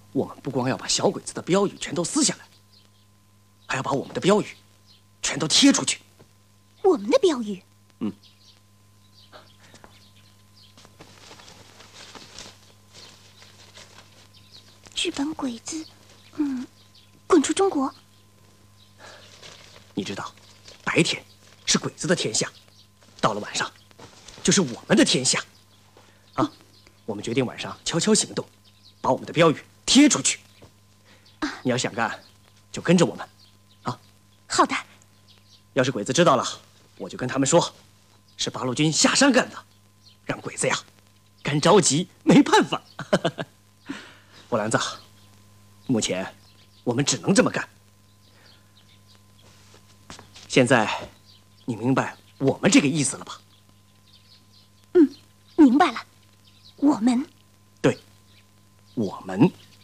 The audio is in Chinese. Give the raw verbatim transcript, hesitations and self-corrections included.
我们不光要把小鬼子的标语全都撕下来，还要把我们的标语全都贴出去。 我们的标语？ 嗯。 日本鬼子，嗯，滚出中国。 你知道，白天是鬼子的天下，到了晚上，就是我们的天下。啊，我们决定晚上悄悄行动，把我们的标语贴出去。啊，你要想干，就跟着我们。啊， 好的。 要是鬼子知道了，我就跟他们说，是八路军下山干的，让鬼子呀，干着急没办法。波兰子，目前我们只能这么干。现在，你明白我们这个意思了吧？ 嗯，明白了。我们， 对，我们。